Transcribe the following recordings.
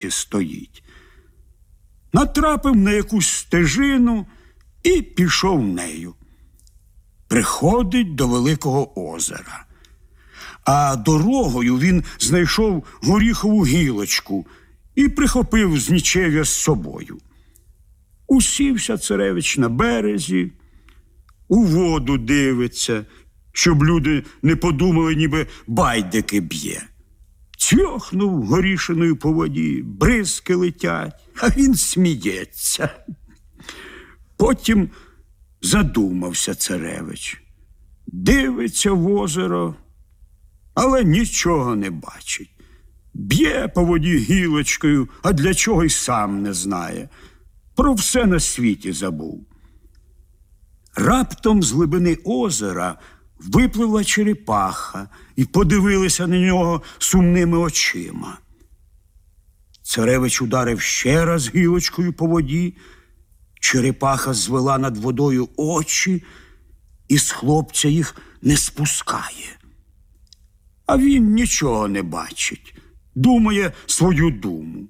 стоїть. Натрапив на якусь стежину і пішов нею. Приходить до великого озера. А дорогою він знайшов горіхову гілочку і прихопив з нічев'я з собою. Усівся царевич на березі, у воду дивиться, щоб люди не подумали, ніби байдики б'є. Цьохнув горішиною по воді, бризки летять, а він сміється. Потім задумався царевич. Дивиться в озеро, але нічого не бачить. Б'є по воді гілочкою, а для чого й сам не знає. Про все на світі забув. Раптом з глибини озера випливла черепаха і подивилася на нього сумними очима. Царевич ударив ще раз гілочкою по воді. Черепаха звела над водою очі і з хлопця їх не спускає. А він нічого не бачить, думає свою думу.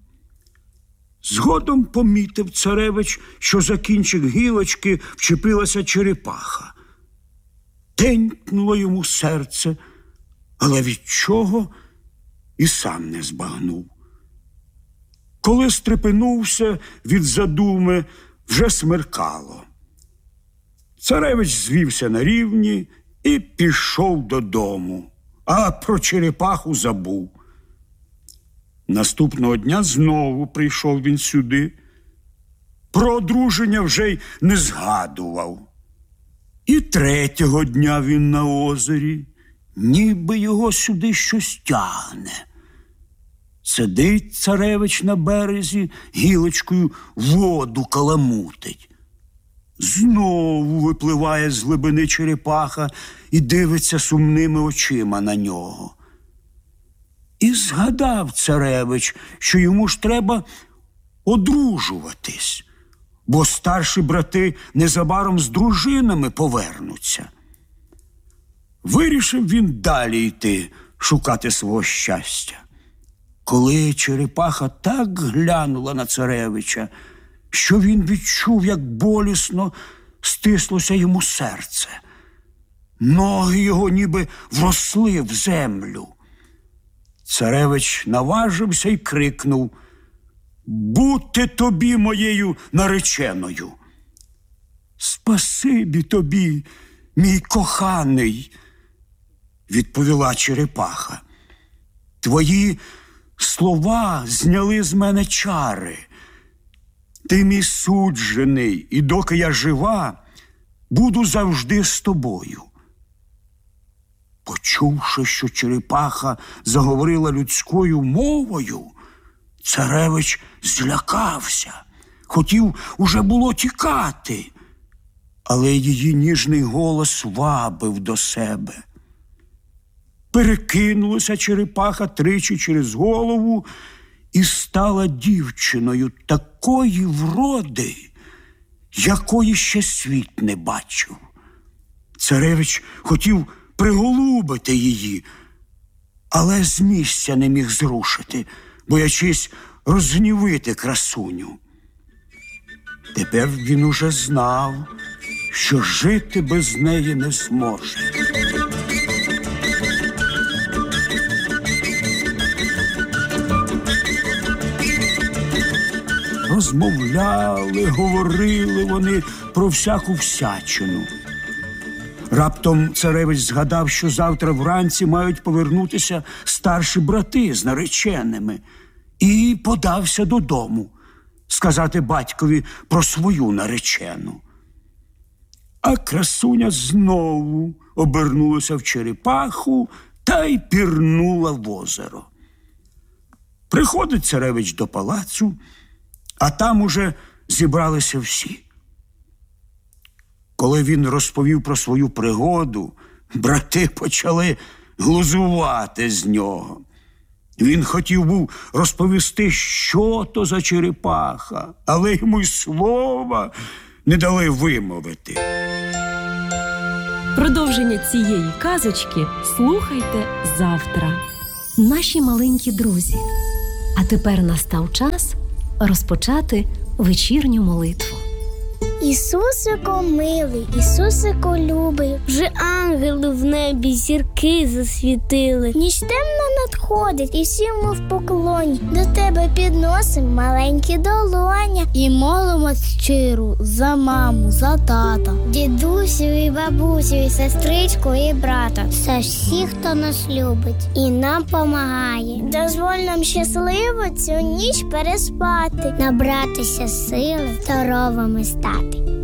Згодом помітив царевич, що за кінчик гілочки вчепилася черепаха. Тенькнуло йому серце, але від чого і сам не збагнув. Коли стрепенувся від задуми, вже смеркало. Царевич звівся на рівні і пішов додому, а про черепаху забув. Наступного дня знову прийшов він сюди. Про одруження вже й не згадував. І третього дня він на озері, ніби його сюди щось тягне. Сидить царевич на березі, гілочкою воду каламутить. Знову випливає з глибини черепаха і дивиться сумними очима на нього. І згадав царевич, що йому ж треба одружуватись, бо старші брати незабаром з дружинами повернуться. Вирішив він далі йти, шукати свого щастя. Коли черепаха так глянула на царевича, що він відчув, як болісно стислося йому серце. Ноги його ніби вросли в землю. Царевич наважився й крикнув: «Бути тобі моєю нареченою!» «Спасибі тобі, мій коханий!» – відповіла черепаха. «Твої слова зняли з мене чари. Ти мій суджений, і доки я жива, буду завжди з тобою». Почувши, що черепаха заговорила людською мовою, царевич злякався, хотів уже було тікати, але її ніжний голос вабив до себе. Перекинулася черепаха тричі через голову і стала дівчиною такої вроди, якої ще світ не бачив. Царевич хотів приголубити її, але з місця не міг зрушити, боячись розгнівити красуню. Тепер він уже знав, що жити без неї не зможе. Розмовляли, говорили вони про всяку всячину. Раптом царевич згадав, що завтра вранці мають повернутися старші брати з нареченими, і подався додому сказати батькові про свою наречену. А красуня знову обернулася в черепаху та й пірнула в озеро. Приходить царевич до палацу, а там уже зібралися всі. Коли він розповів про свою пригоду, брати почали глузувати з нього. Він хотів був розповісти, що то за черепаха, але йому й слова не дали вимовити. Продовження цієї казочки слухайте завтра. Наші маленькі друзі, А тепер настав час розпочати вечірню молитву. Ісусико милий, Ісусико любий, вже ангели в небі зірки засвітили. Ніч темна надходить, і всі ми в поклоні. До тебе підносим маленькі долоня. І молимось щиро за маму, за тата, дідусю і бабусю, і сестричку, і брата. За всіх, хто нас любить і нам помагає. Дозволь нам щасливо цю ніч переспати, набратися сили, здоровими стати.